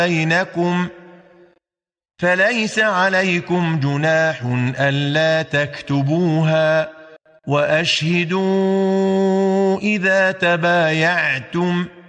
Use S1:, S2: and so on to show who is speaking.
S1: بينكم فليس عليكم جناح ألا تكتبوها وأشهدوا إذا تبايعتم